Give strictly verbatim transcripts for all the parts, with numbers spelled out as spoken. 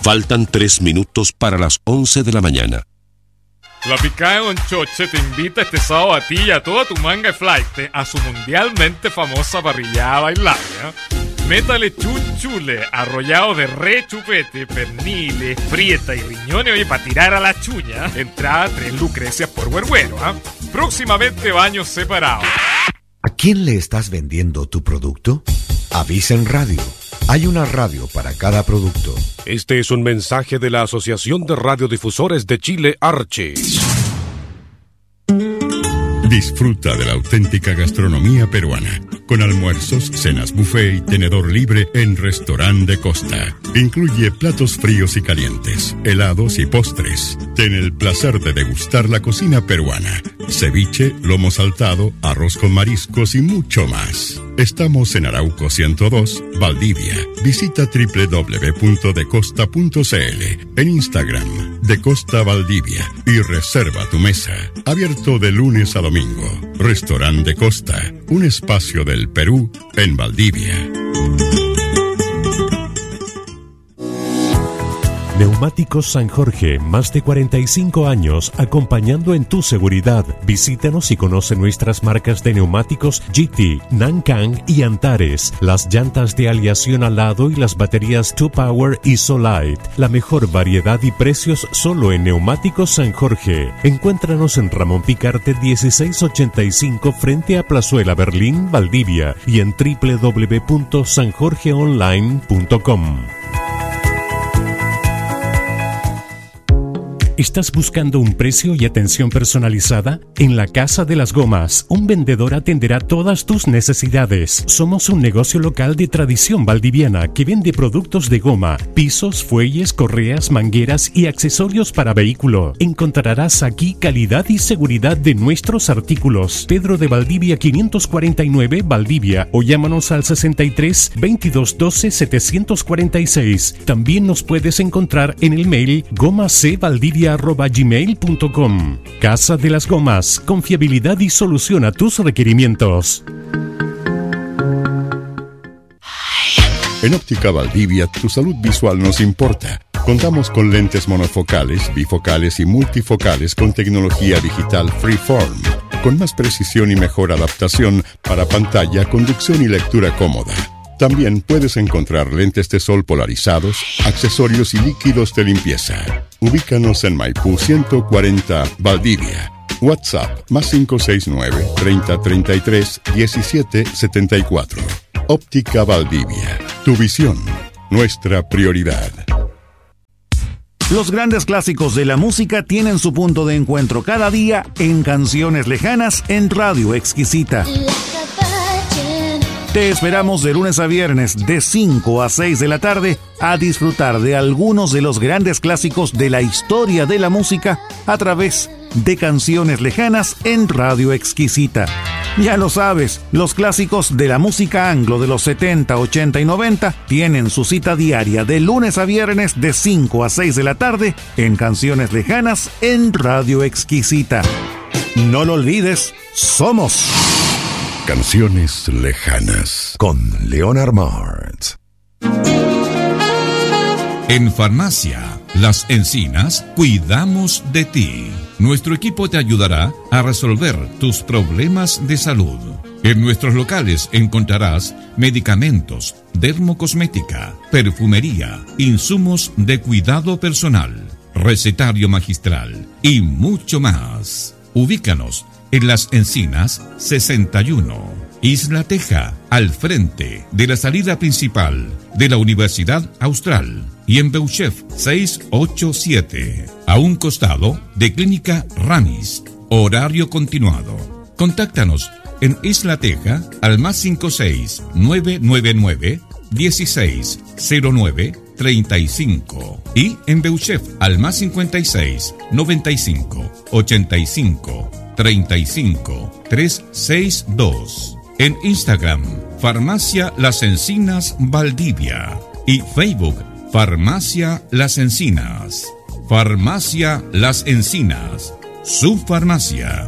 Faltan tres minutos para las once de la mañana. La Picada de Don Choche te invita este sábado a ti y a toda tu manga de flight a su mundialmente famosa parrillada bailaria. Métale chunchule, arrollado de re chupete, perniles, frieta y riñones, oye, para tirar a la chuña. Entrada tres Lucrecias por Huerguero, ¿ah? ¿eh? Próximamente baños separados. ¿A quién le estás vendiendo tu producto? Avisen Radio. Hay una radio para cada producto. Este es un mensaje de la Asociación de Radiodifusores de Chile, Arches. Disfruta de la auténtica gastronomía peruana, con almuerzos, cenas buffet y tenedor libre en Restaurant de Costa. Incluye platos fríos y calientes, helados y postres. Ten el placer de degustar la cocina peruana, ceviche, lomo saltado, arroz con mariscos y mucho más. Estamos en Arauco ciento dos, Valdivia. Visita doble u doble u doble u punto de costa punto c l, en Instagram, De Costa Valdivia, y reserva tu mesa. Abierto de lunes a domingo. Restaurant de Costa, un espacio del Perú en Valdivia. Neumáticos San Jorge, más de cuarenta y cinco años acompañando en tu seguridad. Visítanos y conoce nuestras marcas de neumáticos G T, Nankang y Antares, las llantas de aleación al lado y las baterías two Power y Solite. La mejor variedad y precios solo en Neumáticos San Jorge. Encuéntranos en Ramón Picarte dieciséis ochenta y cinco frente a Plazuela Berlín, Valdivia, y en doble u doble u doble u punto san jorge online punto com. ¿Estás buscando un precio y atención personalizada? En la Casa de las Gomas, un vendedor atenderá todas tus necesidades. Somos un negocio local de tradición valdiviana que vende productos de goma, pisos, fuelles, correas, mangueras y accesorios para vehículo. Encontrarás aquí calidad y seguridad de nuestros artículos. Pedro de Valdivia quinientos cuarenta y nueve, Valdivia, o llámanos al sesenta y tres, veintidós doce, setecientos cuarenta y seis. También nos puedes encontrar en el mail gomacvaldivia arroba gmail punto com. Casa de las Gomas, confiabilidad y solución a tus requerimientos. En Óptica Valdivia, tu salud visual nos importa. Contamos con lentes monofocales, bifocales y multifocales con tecnología digital Freeform, con más precisión y mejor adaptación para pantalla, conducción y lectura cómoda. También puedes encontrar lentes de sol polarizados, accesorios y líquidos de limpieza. Ubícanos en Maipú ciento cuarenta, Valdivia. WhatsApp más cinco seis nueve, treinta, treinta y tres, diecisiete, setenta y cuatro. Óptica Valdivia. Tu visión, nuestra prioridad. Los grandes clásicos de la música tienen su punto de encuentro cada día en Canciones Lejanas en Radio Exquisita. Te esperamos de lunes a viernes de cinco a seis de la tarde a disfrutar de algunos de los grandes clásicos de la historia de la música a través de Canciones Lejanas en Radio Exquisita. Ya lo sabes, los clásicos de la música anglo de los setenta, ochenta y noventa tienen su cita diaria de lunes a viernes de cinco a seis de la tarde en Canciones Lejanas en Radio Exquisita. No lo olvides, somos Canciones Lejanas con Leonard Martz. En Farmacia Las Encinas, cuidamos de ti. Nuestro equipo te ayudará a resolver tus problemas de salud. En nuestros locales encontrarás medicamentos, dermocosmética, perfumería, insumos de cuidado personal, recetario magistral y mucho más. Ubícanos en Las Encinas sesenta y uno, Isla Teja, al frente de la salida principal de la Universidad Austral, y en Beuchef seiscientos ochenta y siete, a un costado de Clínica Ramis. Horario continuado. Contáctanos en Isla Teja al más cinco seis, nueve nueve nueve, dieciséis, cero nueve, treinta y cinco y en Beuchef al más cincuenta y seis, noventa y cinco, ochenta y cinco, treinta y cinco, trescientos sesenta y dos. En Instagram, Farmacia Las Encinas Valdivia, y Facebook, Farmacia Las Encinas. Farmacia Las Encinas, su farmacia.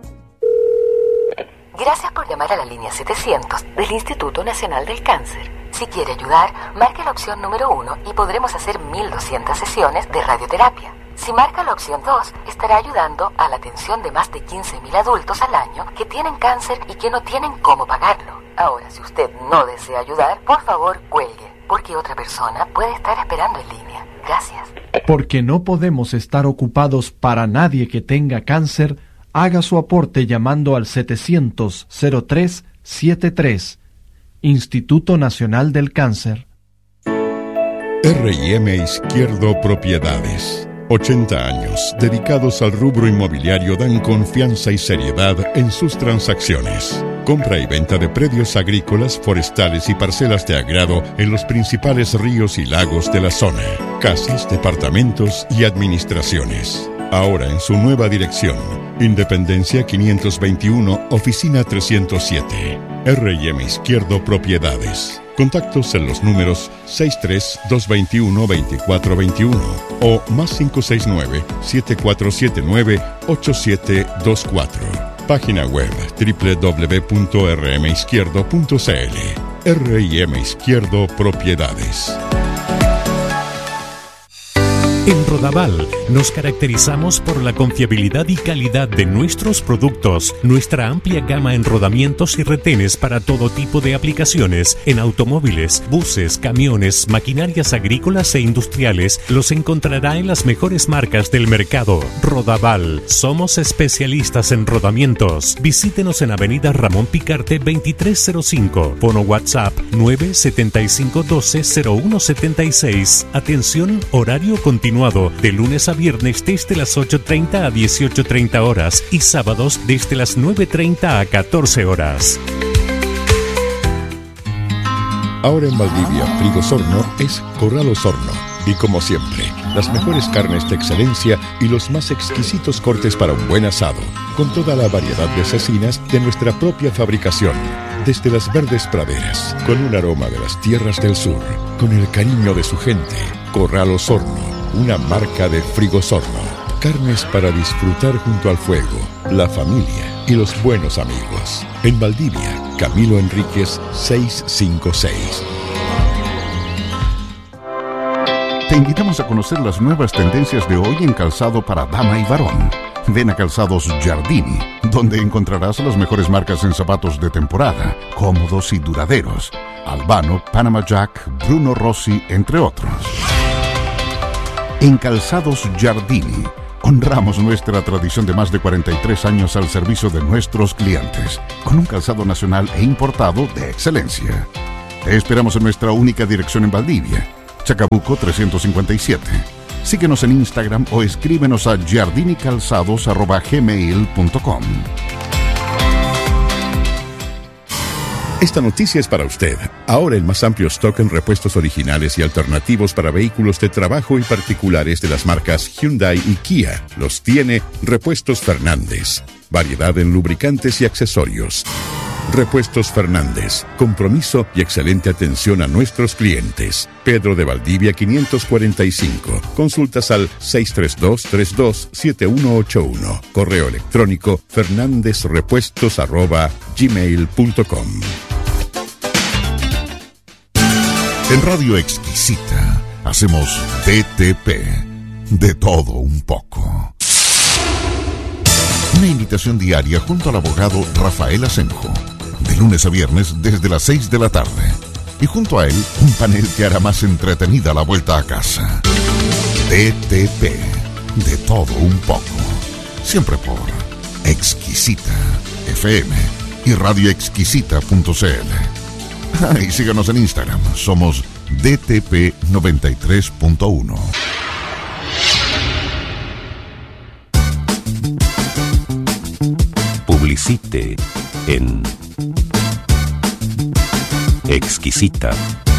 Gracias por llamar a la línea setecientos del Instituto Nacional del Cáncer. Si quiere ayudar, marque la opción número uno y podremos hacer mil doscientas sesiones de radioterapia. Si marca la opción dos, estará ayudando a la atención de más de quince mil adultos al año que tienen cáncer y que no tienen cómo pagarlo. Ahora, si usted no desea ayudar, por favor, cuelgue, porque otra persona puede estar esperando en línea. Gracias. Porque no podemos estar ocupados para nadie que tenga cáncer, haga su aporte llamando al setecientos cero tres setenta y tres. Instituto Nacional del Cáncer. R y M Izquierdo Propiedades. ochenta años dedicados al rubro inmobiliario dan confianza y seriedad en sus transacciones. Compra y venta de predios agrícolas, forestales y parcelas de agrado en los principales ríos y lagos de la zona. Casas, departamentos y administraciones. Ahora en su nueva dirección. Independencia quinientos veintiuno, oficina trescientos siete. R y M Izquierdo Propiedades. Contactos en los números seis tres dos dos uno dos cuatro dos uno o más cinco seis nueve siete cuatro siete nueve ocho siete dos cuatro. Página web doble u doble u doble u punto r m izquierdo punto c l. R y M Izquierdo Propiedades. En Rodaval nos caracterizamos por la confiabilidad y calidad de nuestros productos, nuestra amplia gama en rodamientos y retenes para todo tipo de aplicaciones, en automóviles, buses, camiones, maquinarias agrícolas e industriales, los encontrará en las mejores marcas del mercado. Rodaval, somos especialistas en rodamientos. Visítenos en Avenida Ramón Picarte veintitrés cero cinco, fono WhatsApp nueve siete cinco uno dos cero uno siete seis. Atención, horario continuado de lunes a viernes desde las ocho treinta a dieciocho treinta horas y sábados desde las nueve treinta a catorce horas. Ahora en Valdivia, Frigosorno es Corral Osorno. Y como siempre, las mejores carnes de excelencia y los más exquisitos cortes para un buen asado, con toda la variedad de cecinas de nuestra propia fabricación. Desde las verdes praderas, con un aroma de las tierras del sur, con el cariño de su gente. Corral Osorno, una marca de Frigosorno. Carnes para disfrutar junto al fuego, la familia y los buenos amigos. En Valdivia, Camilo Enríquez seiscientos cincuenta y seis. Te invitamos a conocer las nuevas tendencias de hoy en calzado para dama y varón. Ven a Calzados Giardini, donde encontrarás las mejores marcas en zapatos de temporada, cómodos y duraderos. Albano, Panama Jack, Bruno Rossi, entre otros. En Calzados Giardini, honramos nuestra tradición de más de cuarenta y tres años al servicio de nuestros clientes, con un calzado nacional e importado de excelencia. Te esperamos en nuestra única dirección en Valdivia, Chacabuco trescientos cincuenta y siete. Síguenos en Instagram o escríbenos a giardinicalzados arroba gmail punto com. Esta noticia es para usted. Ahora el más amplio stock en repuestos originales y alternativos para vehículos de trabajo y particulares de las marcas Hyundai y Kia los tiene Repuestos Fernández. Variedad en lubricantes y accesorios. Repuestos Fernández, compromiso y excelente atención a nuestros clientes. Pedro de Valdivia quinientos cuarenta y cinco. Consultas al seis tres dos tres dos siete uno ocho uno. Correo electrónico fernandezrepuestos arroba gmail punto com. En Radio Exquisita hacemos D T P, de todo un poco. Una invitación diaria junto al abogado Rafael Asenjo, de lunes a viernes desde las seis de la tarde. Y junto a él, un panel que hará más entretenida la vuelta a casa. D T P, de todo un poco. Siempre por Exquisita F M y radio exquisita punto c l. Ah, y síganos en Instagram, somos D T P noventa y tres punto uno. Publicite en Exquisita.